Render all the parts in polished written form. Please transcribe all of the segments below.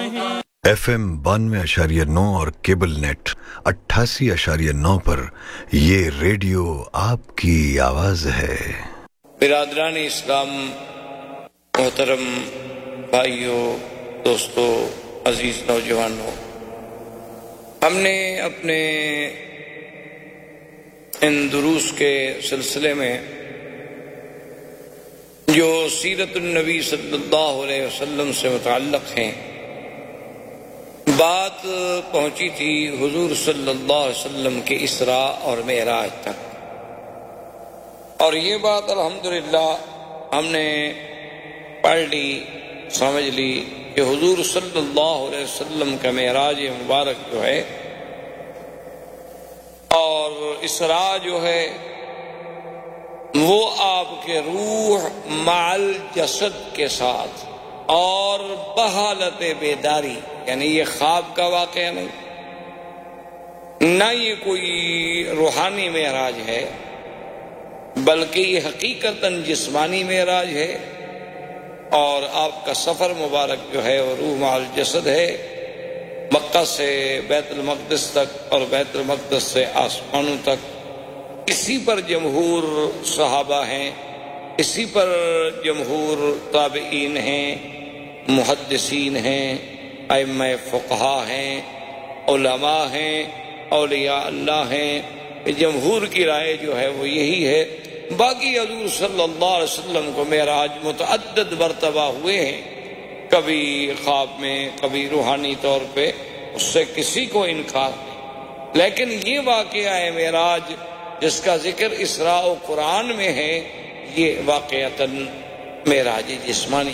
نہیں۔ FM 92.9 اور cable net 88.9 پر یہ ریڈیو آپ کی آواز ہے۔ برادران اسلام، محترم بھائیوں، دوستوں، عزیز نوجوانوں، ہم نے اپنے ان دروس کے سلسلے میں جو سیرت النبی صلی اللہ علیہ وسلم سے متعلق ہیں بات پہنچی تھی حضور صلی اللہ علیہ وسلم کے اسراء اور معراج تک، اور یہ بات الحمدللہ ہم نے پڑھ لی، سمجھ لی کہ حضور صلی اللہ علیہ وسلم کا معراج مبارک جو ہے اور اسراء جو ہے وہ آپ کے روح مع الجسد کے ساتھ اور بحالت بیداری، یعنی یہ خواب کا واقعہ نہیں، نہ یہ کوئی روحانی معراج ہے، بلکہ یہ حقیقتاً جسمانی معراج ہے، اور آپ کا سفر مبارک جو ہے وہ روح مع الجسد ہے، مکہ سے بیت المقدس تک اور بیت المقدس سے آسمانوں تک۔ اسی پر جمہور صحابہ ہیں، اسی پر جمہور تابعین ہیں، محدثین ہیں، ائمہ فقہا ہیں، علماء ہیں، اولیاء اللہ ہیں، جمہور کی رائے جو ہے وہ یہی ہے۔ باقی حضور صلی اللہ علیہ وسلم کو معراج متعدد مرتبہ ہوئے ہیں، کبھی خواب میں، کبھی روحانی طور پہ، اس سے کسی کو انکار نہیں، لیکن یہ واقعہ ہے معراج جس کا ذکر اسراء و قرآن میں ہے، یہ واقعتاً معراج جسمانی۔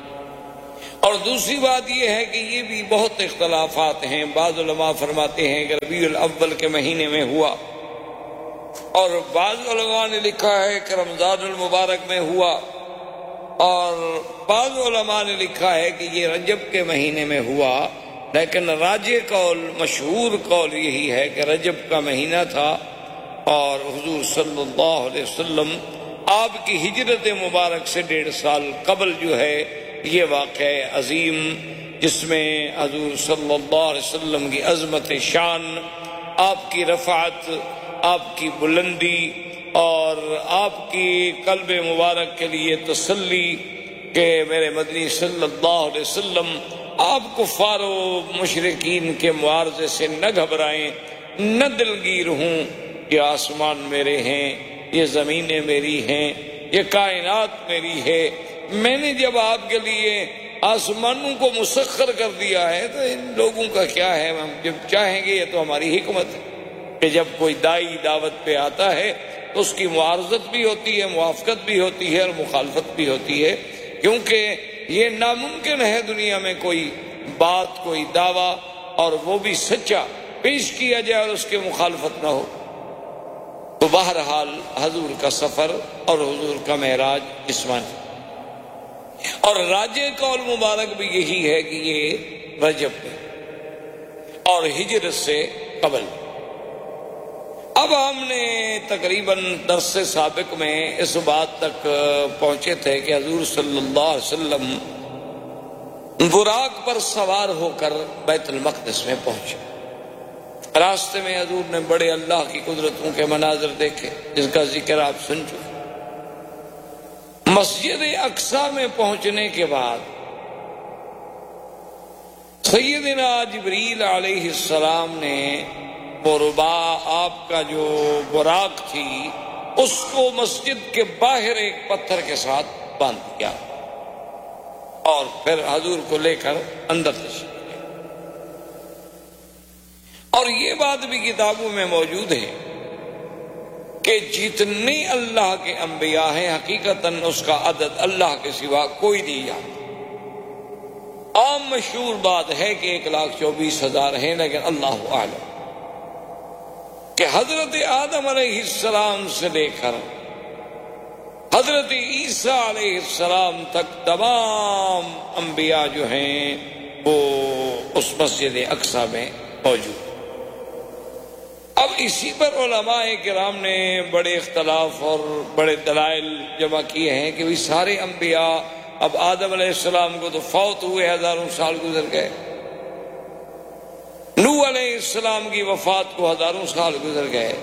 اور دوسری بات یہ ہے کہ یہ بھی بہت اختلافات ہیں، بعض علماء فرماتے ہیں کہ ربیع الاول کے مہینے میں ہوا، اور بعض علماء نے لکھا ہے کہ رمضان المبارک میں ہوا، اور بعض علماء نے لکھا ہے کہ یہ رجب کے مہینے میں ہوا، لیکن راجح قول، مشہور قول یہی ہے کہ رجب کا مہینہ تھا، اور حضور صلی اللہ علیہ وسلم آپ کی ہجرت مبارک سے 1.5 سال قبل جو ہے یہ واقعہ عظیم، جس میں حضور صلی اللہ علیہ وسلم کی عظمت شان، آپ کی رفعت، آپ کی بلندی، اور آپ کی قلب مبارک کے لیے تسلی کہ میرے مدنی صلی اللہ علیہ وسلم آپ کفار و مشرکین کے معارضے سے نہ گھبرائیں، نہ دلگیر ہوں، یہ آسمان میرے ہیں، یہ زمینیں میری ہیں، یہ کائنات میری ہے، میں نے جب آپ کے لیے آسمانوں کو مسخر کر دیا ہے تو ان لوگوں کا کیا ہے، ہم جب چاہیں گے، یہ تو ہماری حکمت ہے کہ جب کوئی دائی دعوت پہ آتا ہے تو اس کی معارضت بھی ہوتی ہے، موافقت بھی ہوتی ہے اور مخالفت بھی ہوتی ہے، کیونکہ یہ ناممکن ہے دنیا میں کوئی بات، کوئی دعویٰ، اور وہ بھی سچا پیش کیا جائے اور اس کے مخالفت نہ ہو۔ تو بہرحال حضور کا سفر اور حضور کا معراج جسمانی، اور راجح قول مبارک بھی یہی ہے کہ یہ رجب میں اور ہجرت سے قبل۔ اب ہم نے تقریباً درس سابق میں اس بات تک پہنچے تھے کہ حضور صلی اللہ علیہ وسلم براق پر سوار ہو کر بیت المقدس میں پہنچے۔ راستے میں حضور نے بڑے اللہ کی قدرتوں کے مناظر دیکھے جس کا ذکر آپ سن چکے۔ مسجد اقصی میں پہنچنے کے بعد سیدنا جبریل علیہ السلام نے وہ ربا، آپ کا جو براق تھی، اس کو مسجد کے باہر ایک پتھر کے ساتھ باندھ دیا، اور پھر حضور کو لے کر اندر تشریف۔ اور یہ بات بھی کتابوں میں موجود ہے کہ جتنے اللہ کے انبیاء ہیں حقیقتاً اس کا عدد اللہ کے سوا کوئی نہیں جانتا۔ عام مشہور بات ہے کہ 1,24,000 ہیں، لیکن اللہ اعلم کہ حضرت آدم علیہ السلام سے لے کر حضرت عیسیٰ علیہ السلام تک تمام انبیاء جو ہیں وہ اس مسجد اقصی میں موجود۔ اب اسی پر علماء کرام نے بڑے اختلاف اور بڑے دلائل جمع کیے ہیں کہ بھی سارے انبیاء، اب آدم علیہ السلام کو تو فوت ہوئے، ہزاروں سال گزر گئے، نوح علیہ السلام کی وفات کو ہزاروں سال گزر گئے،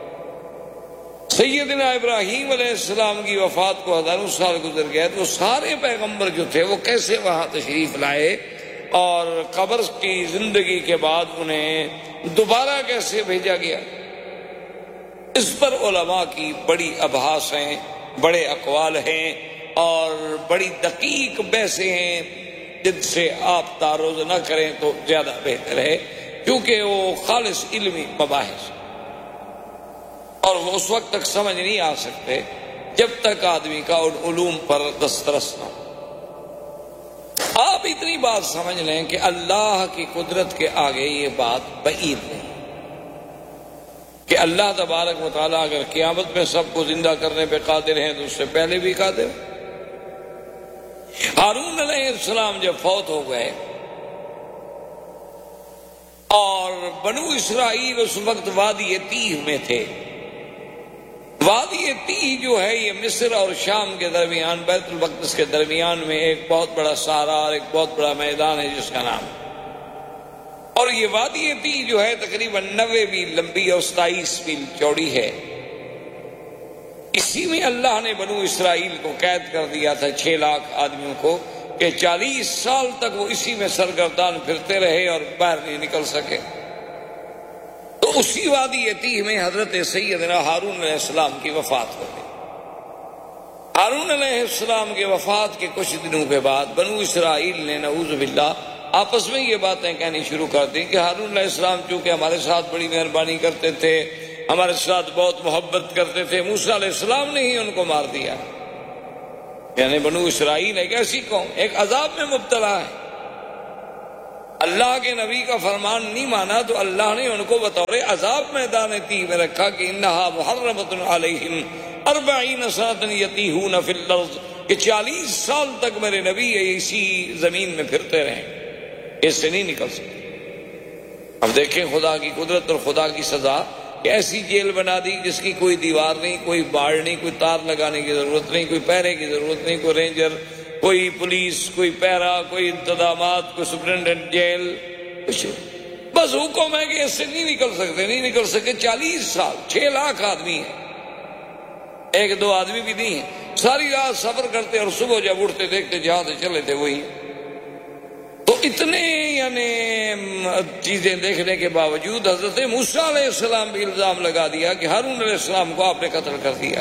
سیدنا ابراہیم علیہ السلام کی وفات کو ہزاروں سال گزر گئے، تو سارے پیغمبر جو تھے وہ کیسے وہاں تشریف لائے اور قبر کی زندگی کے بعد انہیں دوبارہ کیسے بھیجا گیا؟ اس پر علماء کی بڑی ابحاث ہیں، بڑے اقوال ہیں اور بڑی دقیق بحثیں ہیں، جن سے آپ تعرض نہ کریں تو زیادہ بہتر ہے، کیونکہ وہ خالص علمی مباحث اور وہ اس وقت تک سمجھ نہیں آ سکتے جب تک آدمی کا ان علوم پر دسترس نہ ہو۔ آپ اتنی بات سمجھ لیں کہ اللہ کی قدرت کے آگے یہ بات بعید نہیں کہ اللہ تبارک و تعالیٰ اگر قیامت میں سب کو زندہ کرنے پہ قادر ہیں تو اس سے پہلے بھی قادر ہیں۔ ہارون علیہ السلام جب فوت ہو گئے اور بنو اسرائیل اس وقت وادی تیہ میں تھے، وادی تیہ جو ہے یہ مصر اور شام کے درمیان، بیت المقدس کے درمیان میں ایک بہت بڑا صحرا اور ایک بہت بڑا میدان ہے جس کا نام، اور یہ وادی تیہ جو ہے تقریباً 90 میل لمبی اور 27 میل چوڑی ہے۔ اسی میں اللہ نے بنو اسرائیل کو قید کر دیا تھا، 6 لاکھ آدمیوں کو، کہ 40 سال تک وہ اسی میں سرگردان پھرتے رہے اور باہر نہیں نکل سکے۔ تو اسی وادی تیہ میں حضرت سیدنا ہارون علیہ السلام کی وفات ہو گئی۔ ہارون علیہ السلام کے وفات کے کچھ دنوں کے بعد بنو اسرائیل نے نعوذ باللہ آپس میں یہ باتیں کہنی شروع کر دی کہ ہارون علیہ السلام چونکہ ہمارے ساتھ بڑی مہربانی کرتے تھے، ہمارے ساتھ بہت محبت کرتے تھے، موسیٰ علیہ السلام نے ہی ان کو مار دیا۔ یعنی بنو اسرائیل ایک ایسی قوم ایک عذاب میں مبتلا ہے، اللہ کے نبی کا فرمان نہیں مانا تو اللہ نے ان کو بطور عذاب میدان تیہ میں رکھا کہ انہا محرمۃ علیہم 40 سنۃ یتیہون فی الارض، کہ 40 سال تک میرے نبی اسی زمین میں پھرتے رہیں، اس سے نہیں نکل سکتے۔ اب دیکھیں خدا کی قدرت اور خدا کی سزا کہ ایسی جیل بنا دی جس کی کوئی دیوار نہیں، کوئی باڑ نہیں، کوئی تار لگانے کی ضرورت نہیں، کوئی پہرے کی ضرورت نہیں، کوئی رینجر، کوئی پولیس، کوئی پیرا، کوئی انتظامات، کوئی سپرنٹینڈنٹ جیل، کچھ بس حکم ہے کہ اس سے نہیں نکل سکے۔ 40 سال 6 لاکھ آدمی ہیں، 1-2 آدمی بھی نہیں ہیں، ساری رات سفر کرتے اور صبح جب اٹھتے دیکھتے جہاں سے چلے تھے وہی۔ تو اتنے یعنی چیزیں دیکھنے کے باوجود حضرت موسیٰ علیہ السلام بھی الزام لگا دیا کہ ہارون علیہ السلام کو آپ نے قتل کر دیا۔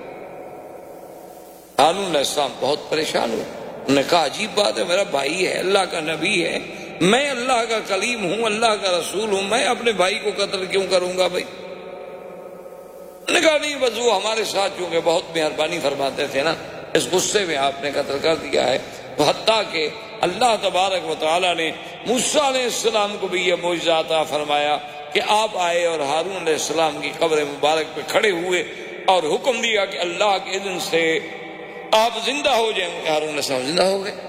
ہارون علیہ السلام بہت پریشان ہوئے، انہوں نے کہا عجیب بات ہے، میرا بھائی ہے، اللہ کا نبی ہے، میں اللہ کا کلیم ہوں، اللہ کا رسول ہوں، میں اپنے بھائی کو قتل کیوں کروں گا بھائی؟ انہوں نے کہا نہیں، بس وہ ہمارے ساتھ چونکہ بہت مہربانی فرماتے تھے نا، اس غصے میں آپ نے قتل کر دیا ہے۔ تو حتیٰ کہ اللہ تبارک و تعالیٰ نے موسیٰ علیہ السلام کو بھی یہ معجزہ عطا فرمایا کہ آپ آئے اور ہارون علیہ السلام کی قبر مبارک پہ کھڑے ہوئے اور حکم دیا کہ اللہ کے اذن سے آپ زندہ ہو جائیں گے۔ ہارون علیہ السلام زندہ ہو گئے۔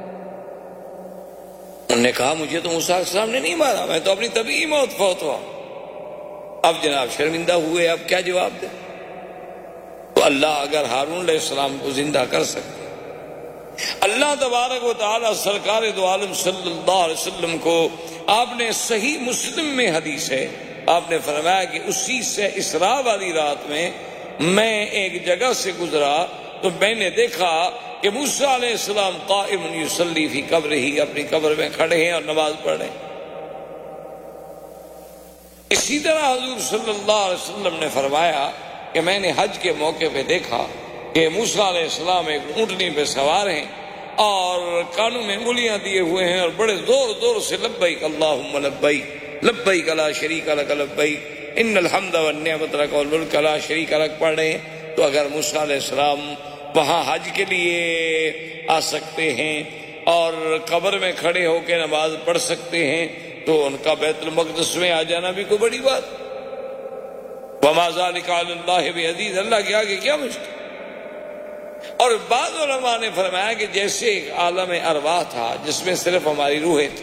انہوں نے کہا مجھے تو موسیٰ علیہ السلام نے نہیں مارا، میں تو اپنی طبیعی موت فوت ہوا۔ اب جناب شرمندہ ہوئے، اب کیا جواب دے؟ تو اللہ اگر ہارون علیہ السلام کو زندہ کر سکتے، اللہ تبارک و تعالی سرکار دو عالم صلی اللہ علیہ وسلم کو آپ نے صحیح مسلم میں حدیث ہے، آپ نے فرمایا کہ اسی سے اسراء والی رات میں میں ایک جگہ سے گزرا تو میں نے دیکھا کہ موسیٰ علیہ السلام قائم یصلی فی قبرہ، اپنی قبر میں کھڑے ہیں اور نماز پڑھ رہے ہیں۔ اسی طرح حضور صلی اللہ علیہ وسلم نے فرمایا کہ میں نے حج کے موقع پہ دیکھا کہ موسیٰ علیہ السلام ایک اونٹنی پہ سوار ہیں اور کانوں میں انگلیاں دیے ہوئے ہیں اور بڑے زور زور سے لبیک اللہم لبیک لبیک لا شریک لک لبیک ان الحمد والنعمت لک والملک لا شریک لک پڑھ رہے ہیں۔ تو اگر موسیٰ علیہ السلام وہاں حج کے لیے آ سکتے ہیں اور قبر میں کھڑے ہو کے نماز پڑھ سکتے ہیں تو ان کا بیت المقدس میں آ جانا بھی کوئی بڑی بات۔ وما ذلک علی اللہ بعزیز، اللہ کے آگے کیا مشکل۔ اور بعض علماء نے فرمایا کہ جیسے ایک عالم ارواح تھا جس میں صرف ہماری روحیں تھیں،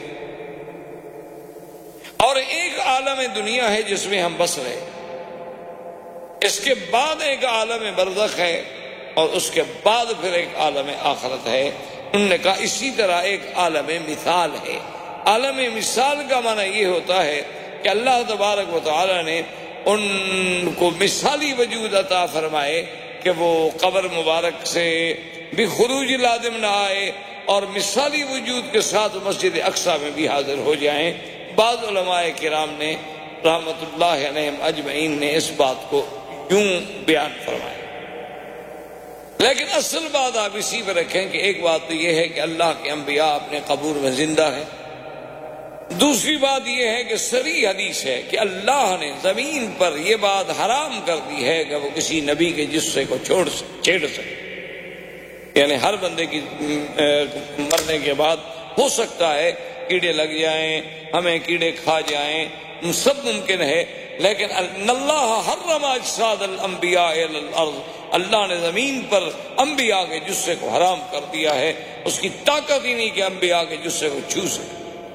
اور ایک عالم دنیا ہے جس میں ہم بس رہے، اس کے بعد ایک عالم برزخ ہے اور اس کے بعد پھر ایک عالم آخرت ہے۔ انہوں نے کہا اسی طرح ایک عالم مثال ہے، عالم مثال کا معنی یہ ہوتا ہے کہ اللہ تبارک و تعالی نے ان کو مثالی وجود عطا فرمائے کہ وہ قبر مبارک سے بھی خروج لازم نہ آئے اور مثالی وجود کے ساتھ مسجد اقصی میں بھی حاضر ہو جائیں. بعض علماء کرام نے رحمت اللہ علیہم اجمعین نے اس بات کو یوں بیان فرمایا. لیکن اصل بات آپ اسی پہ رکھیں کہ ایک بات تو یہ ہے کہ اللہ کے انبیاء اپنے قبور میں زندہ ہیں. دوسری بات یہ ہے کہ صریح حدیث ہے کہ اللہ نے زمین پر یہ بات حرام کر دی ہے کہ وہ کسی نبی کے جسے کو چھیڑ سکے. یعنی ہر بندے کی مرنے کے بعد ہو سکتا ہے کیڑے لگ جائیں، ہمیں کیڑے کھا جائیں، سب ممکن ہے، لیکن اللہ حرم اجساد الانبیاء علی الارض، اللہ نے زمین پر انبیاء کے جسے کو حرام کر دیا ہے. اس کی طاقت ہی نہیں کہ انبیاء کے جسے کو چھو سکے.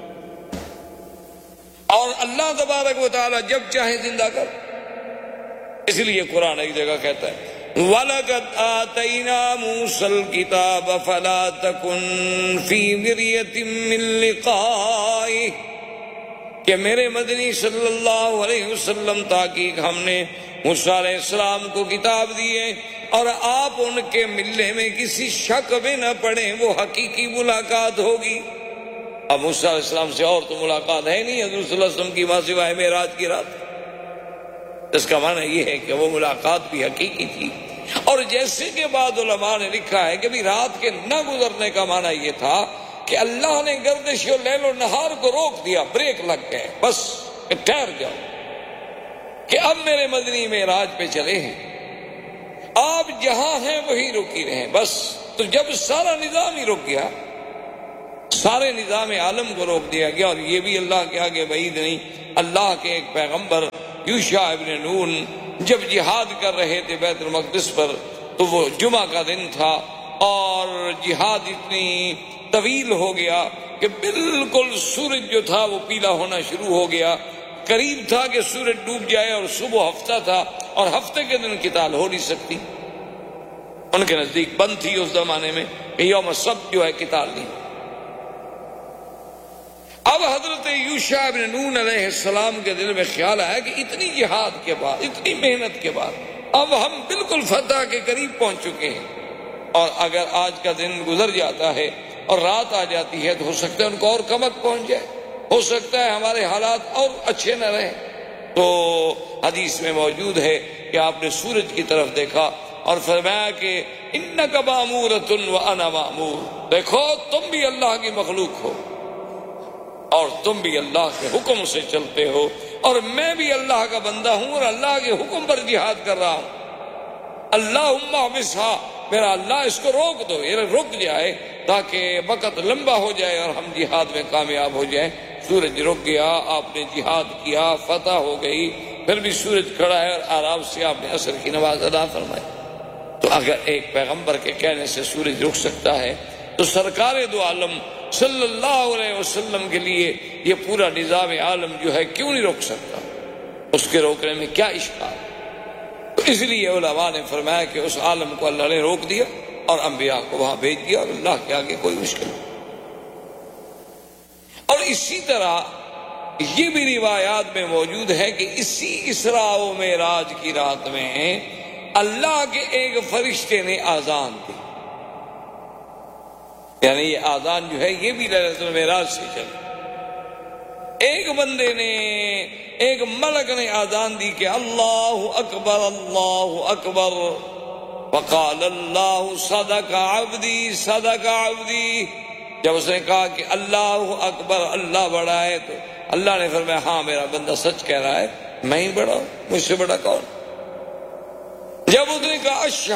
اور اللہ تبارک و تعالی جب چاہے زندہ کر. اس لیے قرآن ایک جگہ کہتا ہے وَلَقَدْ آتَيْنَا مُوسَى الْكِتَابَ فَلَا تَكُنْ فِي مِرْيَةٍ مِّن لِقَائِهِ، کہ میرے مدنی صلی اللہ علیہ وسلم تحقیق ہم نے موسیٰ علیہ السلام کو کتاب دیے اور آپ ان کے ملنے میں کسی شک میں نہ پڑیں، وہ حقیقی ملاقات ہوگی. اب موسیٰ علیہ السلام سے اور تو ملاقات ہے نہیں حضور صلی اللہ علیہ وسلم کی ماں سوائے معراج کی رات. اس کا معنی یہ ہے کہ وہ ملاقات بھی حقیقی تھی. اور جیسے کہ بعض علماء نے لکھا ہے کہ بھی رات کے نہ گزرنے کا معنی یہ تھا کہ اللہ نے گردش و لیل و نہار کو روک دیا، بریک لگ گئے، بس ٹھہر جاؤ کہ اب میرے مدنی معراج پہ چلے ہیں، آپ جہاں ہیں وہی رکی رہیں بس. تو جب سارا نظام ہی رک گیا، سارے نظام عالم کو روک دیا گیا، اور یہ بھی اللہ کے آگے بعید نہیں. اللہ کے ایک پیغمبر یوشع ابن نون جب جہاد کر رہے تھے بیت المقدس پر، تو وہ جمعہ کا دن تھا اور جہاد اتنی طویل ہو گیا کہ بالکل سورج جو تھا وہ پیلا ہونا شروع ہو گیا. قریب تھا کہ سورج ڈوب جائے اور صبح ہفتہ تھا اور ہفتے کے دن قتال ہو نہیں سکتی. ان کے نزدیک بند تھی اس زمانے میں کہ یوم سبت جو ہے قتال نہیں. اب حضرت یوشع ابن نون علیہ السلام کے دل میں خیال آیا کہ اتنی جہاد کے بعد، اتنی محنت کے بعد اب ہم بالکل فتح کے قریب پہنچ چکے ہیں، اور اگر آج کا دن گزر جاتا ہے اور رات آ جاتی ہے تو ہو سکتا ہے ان کو اور کمک پہنچ جائے، ہو سکتا ہے ہمارے حالات اور اچھے نہ رہیں. تو حدیث میں موجود ہے کہ آپ نے سورج کی طرف دیکھا اور فرمایا کہ انک مامورۃ وانا مامور، دیکھو تم بھی اللہ کی مخلوق ہو اور تم بھی اللہ کے حکم سے چلتے ہو، اور میں بھی اللہ کا بندہ ہوں اور اللہ کے حکم پر جہاد کر رہا ہوں. اللہم احبسھا، میرا اللہ اس کو روک دو، یہ رک جائے تاکہ وقت لمبا ہو جائے اور ہم جہاد میں کامیاب ہو جائیں. سورج رک گیا، آپ نے جہاد کیا، فتح ہو گئی، پھر بھی سورج کھڑا ہے اور آرام سے آپ نے عصر کی نماز ادا فرمائی. تو اگر ایک پیغمبر کے کہنے سے سورج رک سکتا ہے تو سرکار دو عالم صلی اللہ علیہ وسلم کے لیے یہ پورا نظام عالم جو ہے کیوں نہیں روک سکتا؟ اس کے روکنے میں کیا اشکال؟ تو اس لیے علماء نے فرمایا کہ اس عالم کو اللہ نے روک دیا اور انبیاء کو وہاں بھیج دیا، اور اللہ کے آگے کوئی مشکل نہیں. اور اسی طرح یہ بھی روایات میں موجود ہے کہ اسی اسراء و معراج کی رات میں اللہ کے ایک فرشتے نے آذان دی. یعنی یہ آذان جو ہے یہ بھی لیلۃ المعراج سے چلی. ایک بندے نے، ایک ملک نے آذان دی کہ اللہ اکبر اللہ اکبر، وقال اللہ صدق عبدی صدق عبدی. جب اس نے کہا کہ اللہ اکبر، اللہ بڑا ہے، تو اللہ نے فرمایا ہاں میرا بندہ سچ کہہ رہا ہے، میں ہی بڑا ہوں، مجھ سے بڑا کون. جب اس نے کہا